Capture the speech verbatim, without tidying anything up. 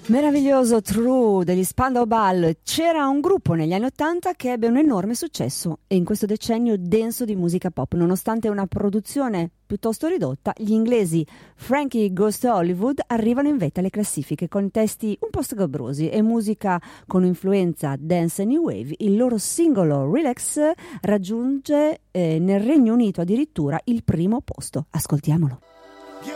Meraviglioso True degli Spandau Ballet. C'era un gruppo negli anni ottanta che ebbe un enorme successo e in questo decennio denso di musica pop. Nonostante una produzione piuttosto ridotta, gli inglesi Frankie Goes to Hollywood arrivano in vetta alle classifiche con testi un po' scabrosi e musica con influenza dance e new wave. Il loro singolo Relax raggiunge eh, nel Regno Unito addirittura il primo posto. Ascoltiamolo.